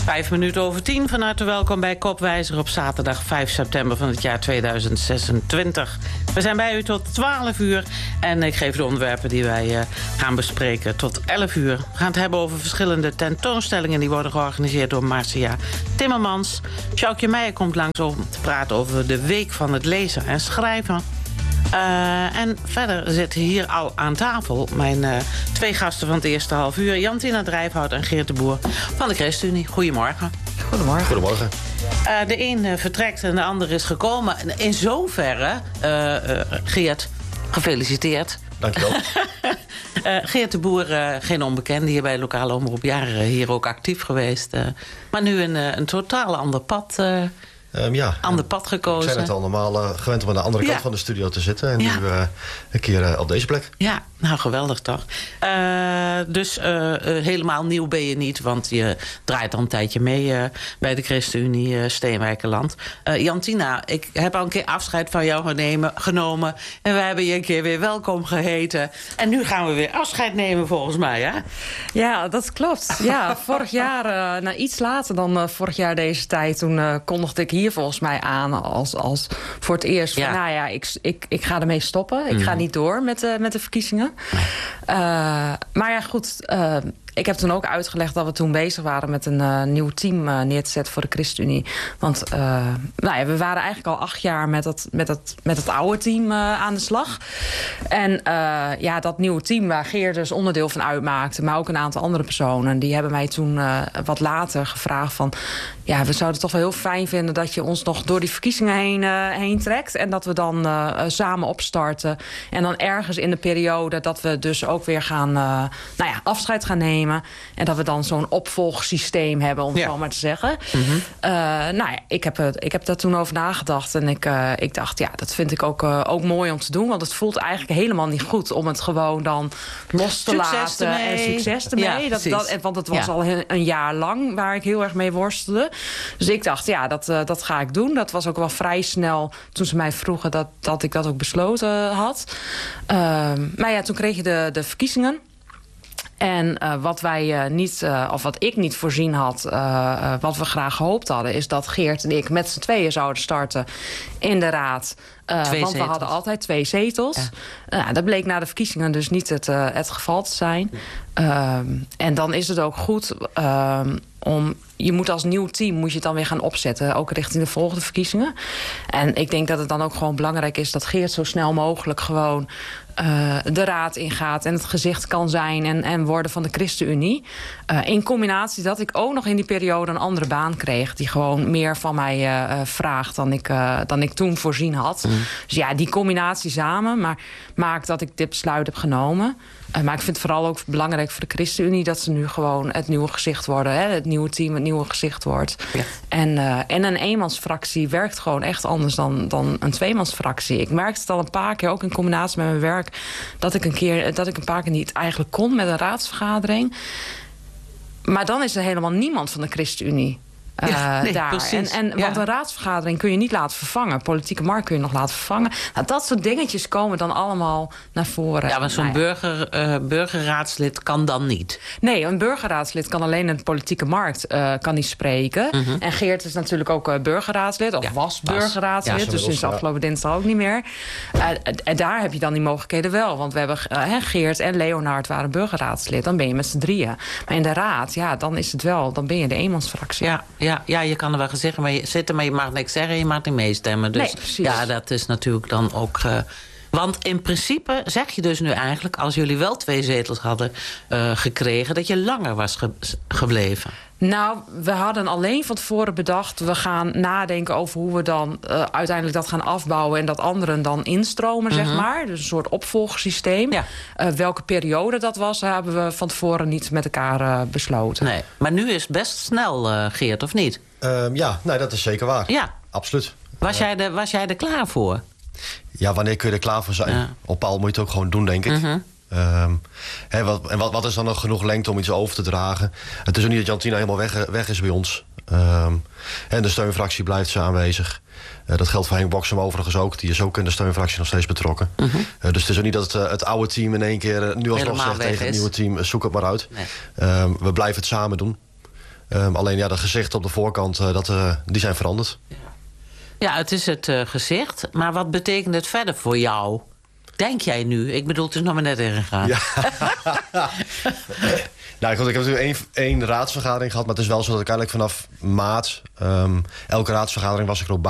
5:05 van harte welkom bij Kopwijzer op zaterdag 5 september van het jaar 2026. We zijn bij u tot 12 uur en ik geef de onderwerpen die wij gaan bespreken tot 11 uur. We gaan het hebben over verschillende tentoonstellingen die worden georganiseerd door Marcia Timmermans. Sjoukje Meijer komt langs om te praten over de Week van het Lezen en Schrijven. En verder zitten hier al aan tafel mijn twee gasten van het eerste half uur. Jantina Drijfhout en Geert de Boer van de ChristenUnie. Goedemorgen. Goedemorgen. Goedemorgen. De een vertrekt en de ander is gekomen. In zoverre, Geert, gefeliciteerd. Dankjewel. Geert de Boer, geen onbekende hier bij Lokale Omroep, jaren hier ook actief geweest. Maar nu een totaal ander pad ander pad gekozen. We zijn het al normaal gewend om aan de andere kant van de studio te zitten. En nu een keer op deze plek. Ja, nou geweldig toch. Dus helemaal nieuw ben je niet. Want je draait al een tijdje mee bij de ChristenUnie Steenwijkerland. Jantina, ik heb al een keer afscheid van jou genomen. En we hebben je een keer weer welkom geheten. En nu gaan we weer afscheid nemen volgens mij, hè? Ja, dat klopt. Ja, vorig jaar, iets later dan vorig jaar deze tijd, toen kondigde ik hier volgens mij aan als voor het eerst van, nou ja, ik ga ermee stoppen. Ik ga niet door met de verkiezingen. Maar ja, goed, ik heb toen ook uitgelegd dat we toen bezig waren met een nieuw team neer te zetten voor de ChristenUnie. Want we waren eigenlijk al 8 jaar met het oude team aan de slag. En dat nieuwe team waar Geert dus onderdeel van uitmaakte, maar ook een aantal andere personen, die hebben mij toen wat later gevraagd van, ja, we zouden het toch wel heel fijn vinden dat je ons nog door die verkiezingen heen trekt. En dat we dan samen opstarten. En dan ergens in de periode dat we dus ook weer gaan afscheid gaan nemen. En dat we dan zo'n opvolgsysteem hebben, om het zo maar te zeggen. Mm-hmm. Ik heb daar toen over nagedacht. En ik dacht, ja, dat vind ik ook mooi om te doen. Want het voelt eigenlijk helemaal niet goed om het gewoon dan los te laten. En succes ermee. Want het was al een jaar lang waar ik heel erg mee worstelde. Dus ik dacht, ja, dat ga ik doen. Dat was ook wel vrij snel toen ze mij vroegen dat ik dat ook besloten had. Maar ja, toen kreeg je de verkiezingen. En wat ik niet voorzien had, wat we graag gehoopt hadden, is dat Geert en ik met z'n tweeën zouden starten in de raad. Want we hadden altijd 2 zetels. Ja. Dat bleek na de verkiezingen dus niet het geval te zijn. En dan is het ook goed je moet als nieuw team moet je het dan weer gaan opzetten, ook richting de volgende verkiezingen. En ik denk dat het dan ook gewoon belangrijk is dat Geert zo snel mogelijk gewoon de raad ingaat en het gezicht kan zijn en worden van de ChristenUnie. In combinatie dat ik ook nog in die periode een andere baan kreeg, die gewoon meer van mij vraagt dan ik toen voorzien had. Mm. Dus ja, die combinatie samen maakt dat ik dit besluit heb genomen. Maar ik vind het vooral ook belangrijk voor de ChristenUnie dat ze nu gewoon het nieuwe gezicht worden. Hè? Het nieuwe team het nieuwe gezicht wordt. Ja. En een eenmansfractie werkt gewoon echt anders dan een tweemansfractie. Ik merkte het al een paar keer, ook in combinatie met mijn werk, dat ik een paar keer niet eigenlijk kon met een raadsvergadering. Maar dan is er helemaal niemand van de ChristenUnie. Daar. Precies. Want een raadsvergadering kun je niet laten vervangen. Politieke markt kun je nog laten vervangen. Nou, dat soort dingetjes komen dan allemaal naar voren. Ja, maar zo'n burgerraadslid kan dan niet. Nee, een burgerraadslid kan alleen in de politieke markt kan die spreken. Mm-hmm. En Geert is natuurlijk ook burgerraadslid. Of was burgerraadslid. Ja, dus sinds afgelopen dinsdag ook niet meer. En daar heb je dan die mogelijkheden wel. Want we hebben Geert en Leonard waren burgerraadslid. Dan ben je met z'n drieën. Maar in de raad, ja, dan is het wel. Dan ben je de eenmansfractie. Ja, je kan er wel zitten, maar je mag niks zeggen, je mag niet meestemmen. Dus nee, ja, dat is natuurlijk dan ook. Want in principe zeg je dus nu eigenlijk, als jullie wel 2 zetels hadden gekregen, dat je langer was gebleven. Nou, we hadden alleen van tevoren bedacht, we gaan nadenken over hoe we dan uiteindelijk dat gaan afbouwen en dat anderen dan instromen, zeg maar. Dus een soort opvolgsysteem. Ja. Welke periode dat was, hebben we van tevoren niet met elkaar besloten. Nee, maar nu is het best snel, Geert, of niet? Dat is zeker waar. Ja. Absoluut. Was jij er klaar voor? Ja, wanneer kun je er klaar voor zijn? Ja. Op paal moet je het ook gewoon doen, denk ik. Mm-hmm. Wat is dan nog genoeg lengte om iets over te dragen? Het is ook niet dat Jantina helemaal weg is bij ons. En de steunfractie blijft ze aanwezig. Dat geldt voor Henk Boksem overigens ook. Die is ook in de steunfractie nog steeds betrokken. Mm-hmm. Dus het is ook niet dat het oude team in één keer nu alsnog zegt tegen het nieuwe team, zoek het maar uit. Nee. We blijven het samen doen. Alleen de gezichten op de voorkant, die zijn veranderd. Ja, het is het gezicht. Maar wat betekent het verder voor jou? Denk jij nu? Ik bedoel, het is nog maar net ingegaan. Ja. Nou, ik heb natuurlijk één raadsvergadering gehad. Maar het is wel zo dat ik eigenlijk vanaf maart... elke raadsvergadering was ik erop bij.